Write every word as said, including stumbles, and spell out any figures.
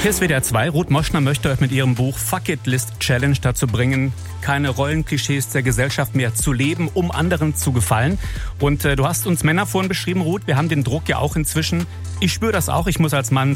Hier ist W D R zwei. Ruth Moschner möchte euch mit ihrem Buch Fuck It List Challenge dazu bringen, keine Rollenklischees der Gesellschaft mehr zu leben, um anderen zu gefallen. Und äh, du hast uns Männer vorhin beschrieben, Ruth. Wir haben den Druck ja auch inzwischen. Ich spüre das auch. Ich muss als Mann